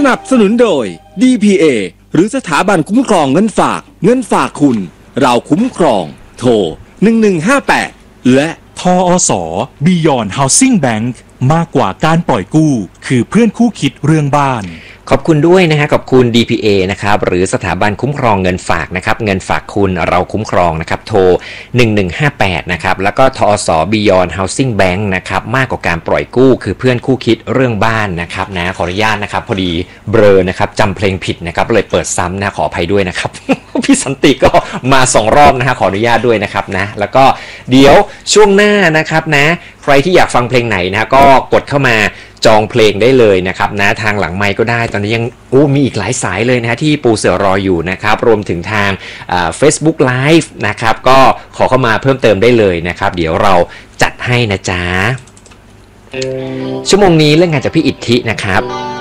นับสนุนโดย DPA หรือสถาบันคุ้มครองเงินฝากคุณเราคุ้มครองโทร1158และทอส Beyond Housing Bank มากกว่าการปล่อยกู้คือเพื่อนคู่คิดเรื่องบ้านขอบคุณด้วยนะฮะขอบคุณ DPA นะครับหรือสถาบันคุ้มครองเงินฝากนะครับเงินฝากคุณเราคุ้มครองนะครับโทร1158นะครับแล้วก็ทอส Beyond Housing Bank นะครับมากกว่าการปล่อยกู้คือเพื่อนคู่คิดเรื่องบ้านนะครับนะขออนุญาตนะครับพอดีเบลอนะครับจำเพลงผิดนะครับเลยเปิดซ้ำนะขออภัยด้วยนะครับ พี่สันติก็มา2รอบนะฮะขออนุญาตด้วยนะครับนะแล้วก็เดี๋ยวช่วงหน้านะครับนะใครที่อยากฟังเพลงไหนนะก็กดเข้ามาจองเพลงได้เลยนะครับนะทางหลังไมค์ก็ได้ตอนนี้ยังมีอีกหลายสายเลยนะที่ปูเสือรออยู่นะครับรวมถึงทางFacebook Live นะครับก็ขอเข้ามาเพิ่มเติมได้เลยนะครับเดี๋ยวเราจัดให้นะจ๊ะชั่วโมงนี้เรื่องงานจากพี่อิทธินะครับ